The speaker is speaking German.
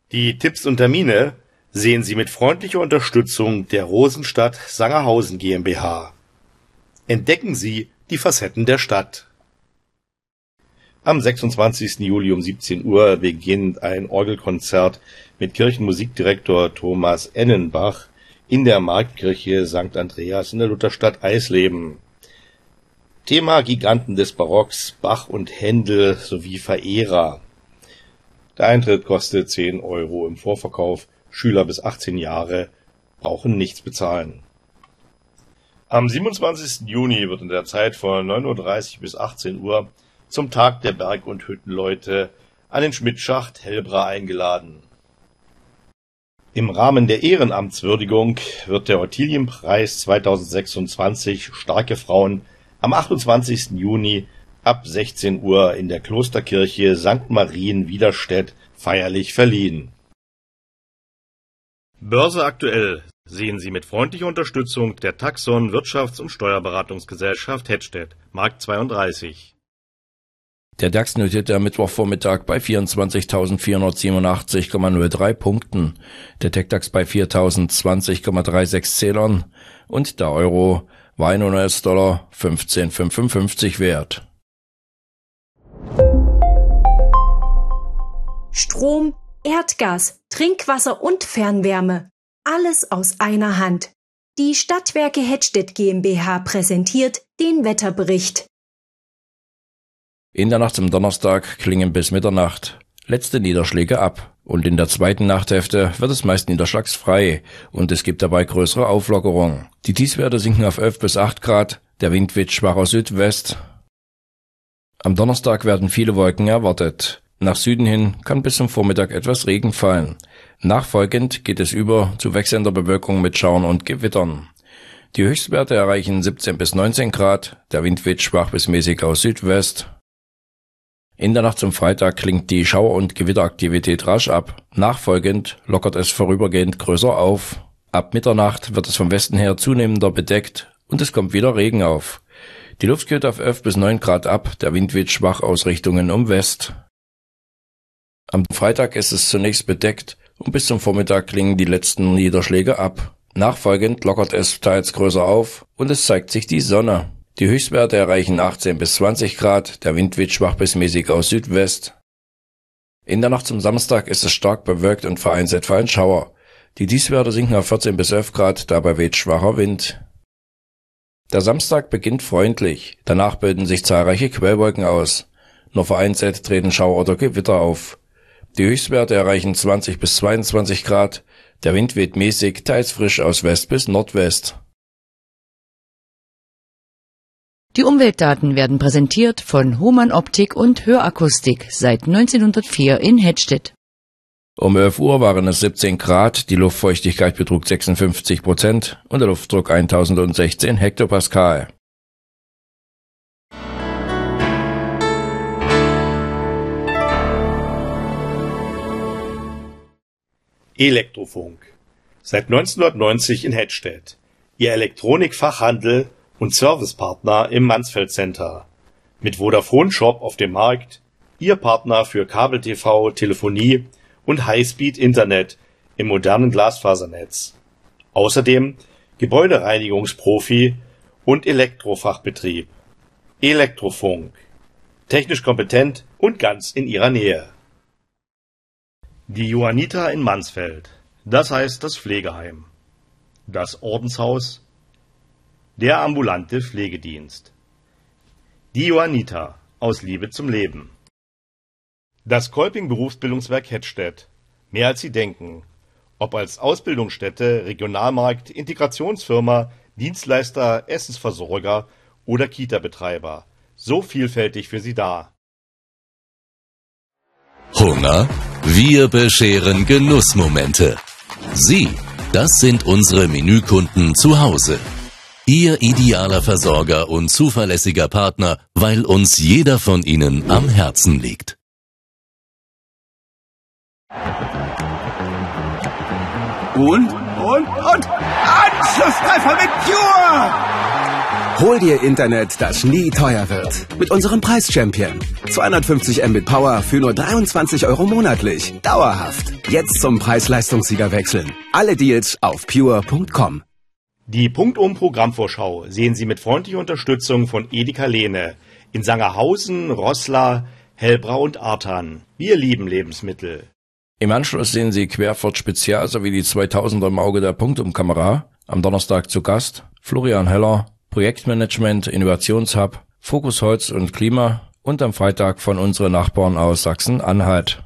Die Tipps und Termine sehen Sie mit freundlicher Unterstützung der Rosenstadt Sangerhausen GmbH. Entdecken Sie die Facetten der Stadt. Am 26. Juli um 17 Uhr beginnt ein Orgelkonzert mit Kirchenmusikdirektor Thomas Ennenbach in der Marktkirche St. Andreas in der Lutherstadt Eisleben. Thema Giganten des Barocks, Bach und Händel sowie Verehrer. Der Eintritt kostet 10 € im Vorverkauf. Schüler bis 18 Jahre brauchen nichts bezahlen. Am 27. Juni wird in der Zeit von 9:30 Uhr bis 18 Uhr zum Tag der Berg- und Hüttenleute an den Schmidtschacht Helbra eingeladen. Im Rahmen der Ehrenamtswürdigung wird der Ottilienpreis 2026 Starke Frauen am 28. Juni ab 16 Uhr in der Klosterkirche St. Marien Widerstedt feierlich verliehen. Börse aktuell sehen Sie mit freundlicher Unterstützung der Taxon Wirtschafts- und Steuerberatungsgesellschaft Hettstedt, Markt 32. Der DAX notierte am Mittwochvormittag bei 24.487,03 Punkten, der TechDAX bei 4.020,36 Zählern und der Euro war ein US-Dollar 15,55 wert. Strom, Erdgas, Trinkwasser und Fernwärme. Alles aus einer Hand. Die Stadtwerke Hettstedt GmbH präsentiert den Wetterbericht. In der Nacht zum Donnerstag klingen bis Mitternacht letzte Niederschläge ab und in der zweiten Nachthälfte wird es meist niederschlagsfrei und es gibt dabei größere Auflockerung. Die Tiefstwerte sinken auf 11 bis 8 Grad, der Wind weht schwach aus Südwest. Am Donnerstag werden viele Wolken erwartet. Nach Süden hin kann bis zum Vormittag etwas Regen fallen. Nachfolgend geht es über zu wechselnder Bewölkung mit Schauern und Gewittern. Die Höchstwerte erreichen 17 bis 19 Grad, der Wind weht schwach bis mäßig aus Südwest. In der Nacht zum Freitag klingt die Schauer- und Gewitteraktivität rasch ab. Nachfolgend lockert es vorübergehend größer auf. Ab Mitternacht wird es vom Westen her zunehmender bedeckt und es kommt wieder Regen auf. Die Luft kühlt auf 11 bis 9 Grad ab, der Wind weht schwach aus Richtungen um West. Am Freitag ist es zunächst bedeckt und bis zum Vormittag klingen die letzten Niederschläge ab. Nachfolgend lockert es teils größer auf und es zeigt sich die Sonne. Die Höchstwerte erreichen 18 bis 20 Grad, der Wind weht schwach bis mäßig aus Südwest. In der Nacht zum Samstag ist es stark bewölkt und vereinzelt fallen Schauer. Die Tiefstwerte sinken auf 14 bis 11 Grad, dabei weht schwacher Wind. Der Samstag beginnt freundlich, danach bilden sich zahlreiche Quellwolken aus. Nur vereinzelt treten Schauer oder Gewitter auf. Die Höchstwerte erreichen 20 bis 22 Grad, der Wind weht mäßig, teils frisch aus West bis Nordwest. Die Umweltdaten werden präsentiert von Hohmann Optik und Hörakustik seit 1904 in Hettstedt. Um 11 Uhr waren es 17 Grad, die Luftfeuchtigkeit betrug 56% und der Luftdruck 1016 Hektopascal. Elektrofunk. Seit 1990 in Hettstedt. Ihr Elektronikfachhandel und Servicepartner im Mansfeld Center. Mit Vodafone Shop auf dem Markt, Ihr Partner für Kabel-TV, Telefonie und Highspeed-Internet im modernen Glasfasernetz. Außerdem Gebäudereinigungsprofi und Elektrofachbetrieb. Elektrofunk. Technisch kompetent und ganz in Ihrer Nähe. Die Johanniter in Mansfeld. Das heißt das Pflegeheim. Das Ordenshaus. Der ambulante Pflegedienst. Die Johanniter aus Liebe zum Leben. Das Kolping Berufsbildungswerk Hettstedt. Mehr als Sie denken. Ob als Ausbildungsstätte, Regionalmarkt, Integrationsfirma, Dienstleister, Essensversorger oder Kita-Betreiber. So vielfältig für Sie da. Hunger? Wir bescheren Genussmomente. Sie, das sind unsere Menükunden zu Hause. Ihr idealer Versorger und zuverlässiger Partner, weil uns jeder von Ihnen am Herzen liegt. Und Anschlusstreffer mit Pure! Hol dir Internet, das nie teuer wird. Mit unserem Preis-Champion. 250 Mbit Power für nur 23 € monatlich. Dauerhaft. Jetzt zum Preis-Leistungssieger wechseln. Alle Deals auf pure.com. Die Punktum-Programmvorschau sehen Sie mit freundlicher Unterstützung von Edeka Lehne in Sangerhausen, Roßla, Hellbrau und Artern. Wir lieben Lebensmittel. Im Anschluss sehen Sie Querfurt Spezial sowie die 2000er im Auge der Punktum-Kamera. Am Donnerstag zu Gast Florian Heller, Projektmanagement, Innovationshub, Fokus Holz und Klima und am Freitag von unseren Nachbarn aus Sachsen-Anhalt.